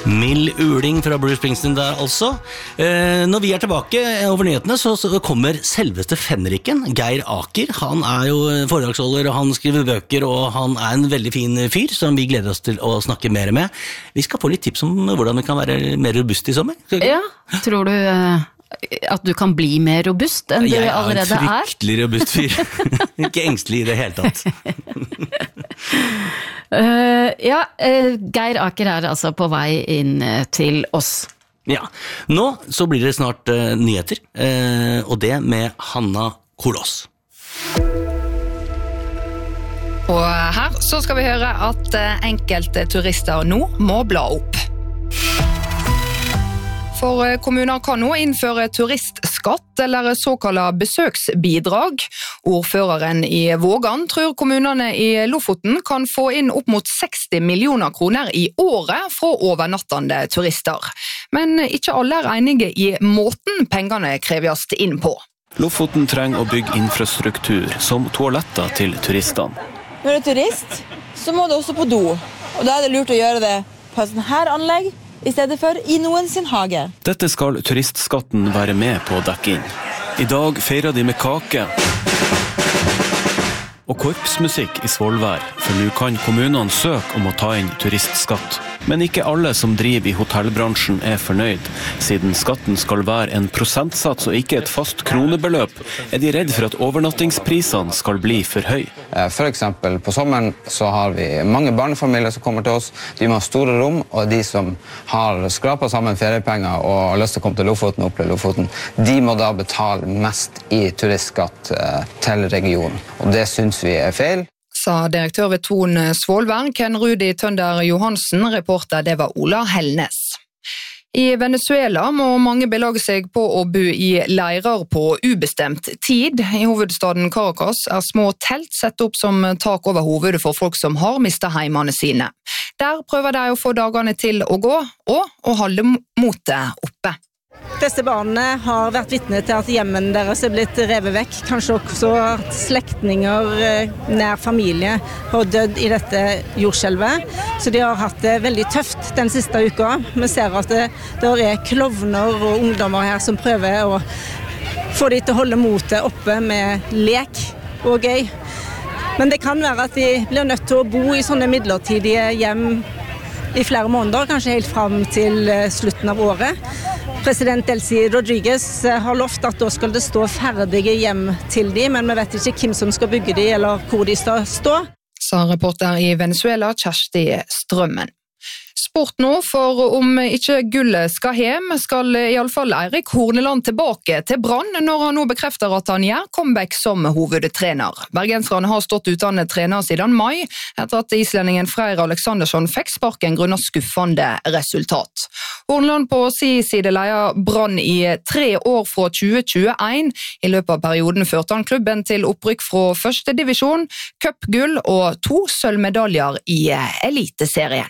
Mild uling fra Bruce Springsteen der altså. Når vi tilbake over nyhetene, så kommer selveste fenriken, Geir Aker. Han jo foredragsholder, og han skriver bøker, og han en veldig fin fyr, som vi gleder oss til å snakke mer med. Vi skal få litt tips om hvordan vi kan være mer robust i sommer. Ja, tror du at du kan bli mer robust enn du allerede Jeg en fryktelig robust fyr. Ikke engstelig i det hele tatt. Geir Aker altså på vei inn til oss. Ja, nå så blir det snart nyheter, og det med Hanna Kolås. Og her så skal vi høre at enkelte turister nå må bla opp. For kommuner kan nå innføre turistskatt eller såkalt besøksbidrag. Ordføreren i Vågan tror kommunene i Lofoten kan få inn opp mot 60 millioner kroner i året fra overnattende turister. Men ikke alle enige i måten pengene kreves inn på. Lofoten trenger å bygge infrastruktur som toaletter til turistene. Når du er turist, så må du også på do. Og da det lurt å gjøre det på et sånt her anlegg, i stedet for i noen sin hage. Dette skal turistskatten være med på å dekke inn. I dag feirer de med kake og korpsmusikk i Svolvær, for nå kan kommunene søke om å ta inn turistskatt. Men ikke alle som driver i hotellbransjen fornøyd. Siden skatten skal være en prosentsats og ikke et fast kronebeløp, de redd for at overnattingsprisene skal bli for høy. For eksempel på sommeren så har vi mange barnefamilier som kommer til oss. De må ha store rom, og de som har skrapet sammen feriepenger og har lyst til å komme til Lofoten og oppleve Lofoten, de må da betale mest i turistskatt til regionen. Og det synes vi feil. Sa direktør ved Thon Svolvær, Ken Rudi Tønder Johansen, reporter det var Ola Hellnes. I Venezuela må mange belage seg på å bo i leirer på ubestemt tid. I hovedstaden Caracas små telt sett opp som tak over hovedet for folk som har mistet heimene sine. Der prøver de å få dagene til å gå, og å holde motet oppe. Disse barna har vært vitne til at hjemmen deres blitt revet vekk. Kanskje også at slektninger, nær familie, har dødd i dette jordskjelvet. Så de har hatt det veldig tøft den siste uka. Vi ser at det klovner og ungdommer her som prøver å få de til å holde motet oppe med lek og gøy. Men det kan være at de blir nødt til å bo i sånne midlertidige hjem i flere måneder, kanskje helt frem til slutten av året. President Delcy Rodriguez har lovt at da skal det stå ferdige hjem til de, men vi vet ikke hvem som skal bygge de eller hvor de skal stå. Sa reporter i Venezuela, Kjersti Strømmen. Sport nå, for om ikke gullet skal hjem, skal i alle fall Eirik Horneland tilbake til Brann når han nå bekrefter at han gjør comeback som hovedtrener. Bergenserne har stått uten trener siden mai, etter at islendingen Freyr Alexandersson fikk sparken grunnet skuffende resultat. Horneland på sin side leier Brann i 3 år fra 2021. I løpet av perioden førte han klubben til opprykk fra første divisjon, cupgull og 2 sølvmedaljer i eliteserien.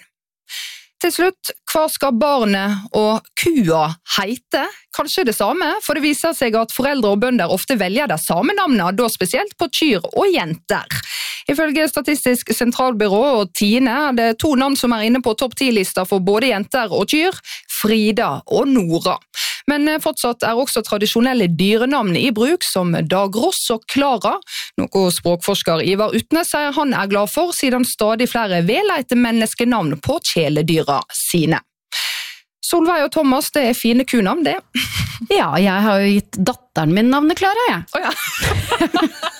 Til slutt, hva skal barnet og kua heite? Kanskje det samme, for det viser seg at foreldre og bønder ofte velger det samme navnet, da spesielt på kyr og jenter. Ifølge Statistisk sentralbyrå og Tine det 2 navn som inne på topp 10-lista for både jenter og kyr, Frida og Nora. Men fortsatt også tradisjonelle dyrenavn i bruk, som Dag Ross og Klara. Noe språkforsker Ivar Utnes sier han glad for, siden stadig flere vil lete menneskenavn på kjæledyra sine. Solveig og Thomas, det fine kunavn, det. Ja, jeg har jo gitt datteren min navnet Klara, jeg. Å ja.